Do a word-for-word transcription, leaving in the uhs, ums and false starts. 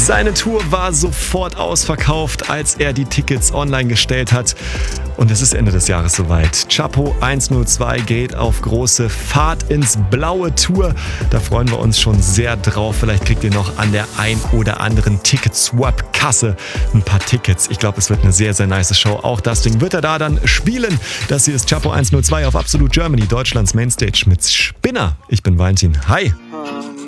Seine Tour war sofort ausverkauft, als er die Tickets online gestellt hat. Und es ist Ende des Jahres soweit. Chapo hundertzwei geht auf große Fahrt ins blaue Tour. Da freuen wir uns schon sehr drauf. Vielleicht kriegt ihr noch an der ein oder anderen Ticket-Swap-Kasse ein paar Tickets. Ich glaube, es wird eine sehr, sehr nice Show. Auch das Ding wird er da dann spielen. Das hier ist Chapo hundertzwei auf Absolute Germany, Deutschlands Mainstage mit Spinner. Ich bin Valentin. Hi.